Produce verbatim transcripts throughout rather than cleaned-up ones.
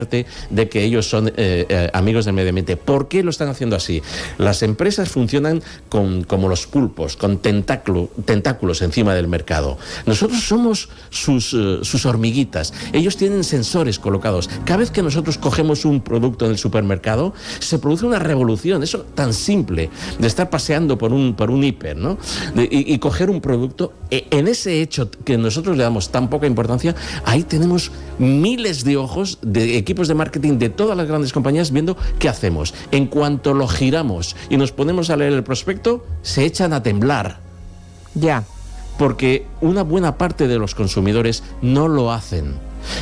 de que ellos son eh, eh, amigos del medio ambiente. ¿Por qué lo están haciendo así? Las empresas funcionan con, como los pulpos, con tentáculo, tentáculos encima del mercado. Nosotros somos sus, uh, sus hormiguitas. Ellos tienen sensores colocados. Cada vez que nosotros cogemos un producto en el supermercado, se produce una revolución. Eso tan simple, de estar paseando por un, por un hiper, ¿no? De, y, y coger un producto. En ese hecho que nosotros le damos tan poca importancia, ahí tenemos miles de ojos de equipos de marketing de todas las grandes compañías viendo qué hacemos. En cuanto lo giramos y nos ponemos a leer el prospecto, se echan a temblar. Ya. Porque una buena parte de los consumidores no lo hacen.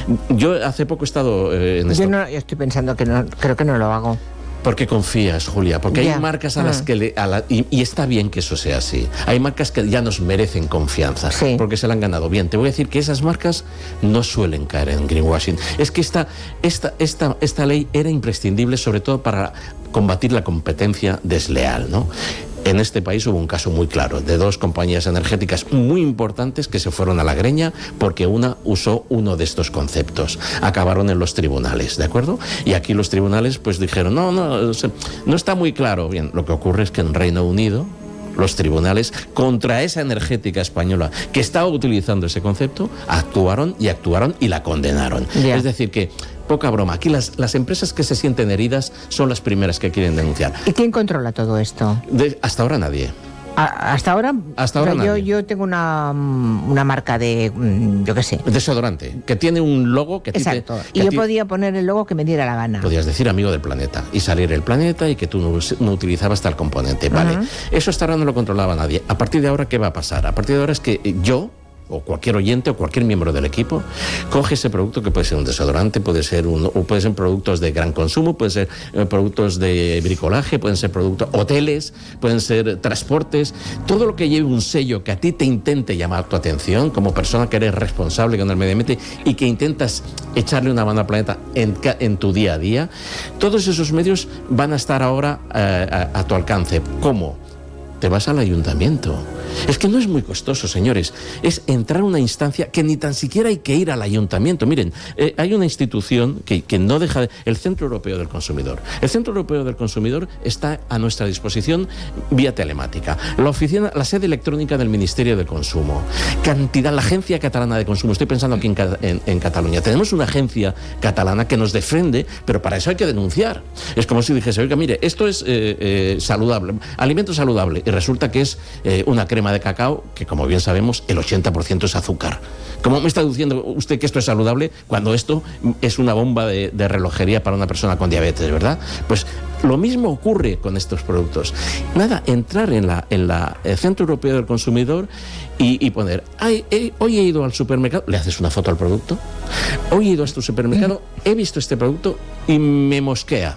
Yo hace poco he estado eh, en esto. Yo, no, yo estoy pensando que no, creo que no lo hago. ¿Por qué confías, Julia? Porque ya. hay marcas a las ah. que... Le, a la, y, y está bien que eso sea así. Hay marcas que ya nos merecen confianza, sí. porque se la han ganado. Bien, te voy a decir que esas marcas no suelen caer en greenwashing. Es que esta, esta, esta, esta ley era imprescindible, sobre todo para combatir la competencia desleal, ¿no? En este país hubo un caso muy claro de dos compañías energéticas muy importantes que se fueron a la greña porque una usó uno de estos conceptos. Acabaron en los tribunales, ¿de acuerdo? Y aquí los tribunales pues dijeron, no, no, no está muy claro. Bien, lo que ocurre es que en Reino Unido los tribunales contra esa energética española que estaba utilizando ese concepto actuaron y actuaron y la condenaron. Yeah. Es decir que poca broma. Aquí las, las empresas que se sienten heridas son las primeras que quieren denunciar. ¿Y quién controla todo esto? De, hasta ahora nadie. ¿A, ¿Hasta ahora? Hasta ahora o sea, yo, nadie. yo tengo una, una marca de, yo qué sé. Desodorante, que tiene un logo que... Exacto. Te, que y yo ti... podía poner el logo que me diera la gana. Podías decir amigo del planeta y salir el planeta y que tú no, no utilizabas tal componente. Vale. Uh-huh. Eso hasta ahora no lo controlaba nadie. A partir de ahora, ¿qué va a pasar? A partir de ahora es que yo... o cualquier oyente o cualquier miembro del equipo coge ese producto que puede ser un desodorante, puede ser un, o puede ser productos de gran consumo, pueden ser eh, productos de bricolaje, pueden ser productos, hoteles, pueden ser transportes, todo lo que lleve un sello que a ti te intente llamar tu atención como persona que eres responsable con el medio ambiente y que intentas echarle una mano al planeta en, en tu día a día, todos esos medios van a estar ahora eh, a, a tu alcance. ¿Cómo? Te vas al ayuntamiento. Es que no es muy costoso, señores. Es entrar a una instancia que ni tan siquiera hay que ir al ayuntamiento. Miren, eh, hay una institución que, que no deja de... El Centro Europeo del Consumidor. El Centro Europeo del Consumidor está a nuestra disposición vía telemática. La oficina, la sede electrónica del Ministerio de Consumo. Cantidad, la Agencia Catalana de Consumo. Estoy pensando aquí en, en, en Cataluña. Tenemos una agencia catalana que nos defiende, pero para eso hay que denunciar. Es como si dijese, oiga, mire, esto es eh, eh, saludable, alimento saludable. Y resulta que es eh, una crema de cacao, que como bien sabemos, el ochenta por ciento es azúcar. ¿Cómo me está diciendo usted que esto es saludable cuando esto es una bomba de, de relojería para una persona con diabetes, verdad? Pues lo mismo ocurre con estos productos. Nada, entrar en la, en la el Centro Europeo del Consumidor y, y poner, Ay, he, hoy he ido al supermercado, le haces una foto al producto, hoy he ido a este supermercado, he visto este producto y me mosquea.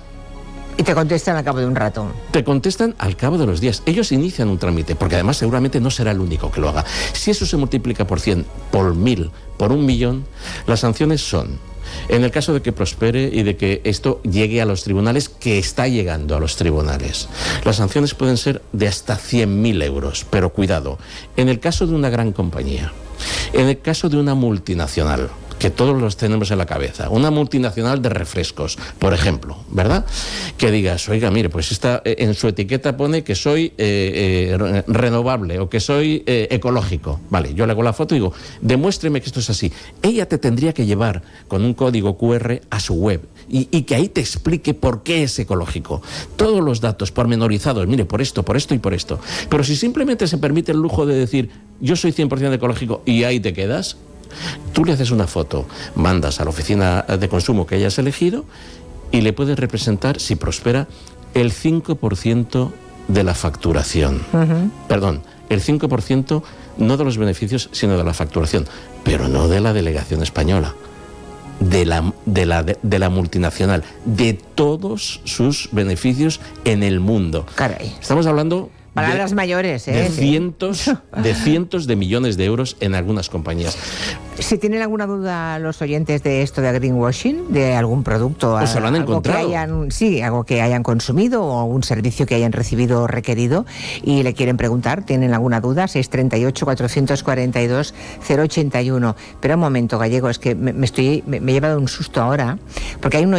Y te contestan al cabo de un rato. Te contestan al cabo de los días. Ellos inician un trámite, porque además seguramente no será el único que lo haga. Si eso se multiplica por cien, por mil, por un millón, las sanciones son, en el caso de que prospere y de que esto llegue a los tribunales, que está llegando a los tribunales, las sanciones pueden ser de hasta cien mil euros. Pero cuidado, en el caso de una gran compañía, en el caso de una multinacional, que todos los tenemos en la cabeza, una multinacional de refrescos, por ejemplo, ¿verdad? Que digas, oiga, mire, pues esta, en su etiqueta pone que soy eh, eh, renovable o que soy eh, ecológico. Vale, yo le hago la foto y digo, demuéstreme que esto es así. Ella te tendría que llevar con un código cu erre a su web y, y que ahí te explique por qué es ecológico. Todos los datos pormenorizados, mire, por esto, por esto y por esto. Pero si simplemente se permite el lujo de decir, yo soy cien por ciento ecológico y ahí te quedas, tú le haces una foto, mandas a la oficina de consumo que hayas elegido y le puedes representar, si prospera, el cinco por ciento de la facturación. Uh-huh. Perdón, el cinco por ciento no de los beneficios, sino de la facturación, pero no de la delegación española, de la, de la, de, de la multinacional, de todos sus beneficios en el mundo. Caray. Estamos hablando... Palabras de, mayores, ¿eh? De cientos, de cientos de millones de euros en algunas compañías. Si tienen alguna duda los oyentes de esto de greenwashing, de algún producto, pues se lo han algo encontrado. que hayan, sí, algo que hayan consumido o un servicio que hayan recibido o requerido y le quieren preguntar, tienen alguna duda, seis tres ocho, cuatro cuatro dos, cero ocho uno. Pero un momento, Gallego, es que me, me estoy me, me he llevado un susto ahora, porque hay un